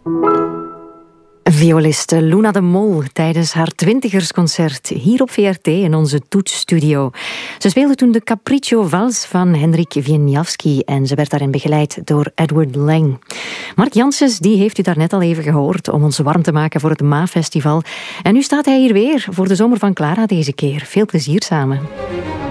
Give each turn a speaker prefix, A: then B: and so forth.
A: Violiste Luna de Mol tijdens haar 20ersconcert hier op VRT in onze toetsstudio. Ze speelde toen de Capriccio Vals van Henryk Wieniawski en ze werd daarin begeleid door Edward Lang. Mark Janssens, die heeft u daarnet al even gehoord om ons warm te maken voor het MAA-festival. En nu staat hij hier weer voor de Zomer van Clara deze keer. Veel plezier samen.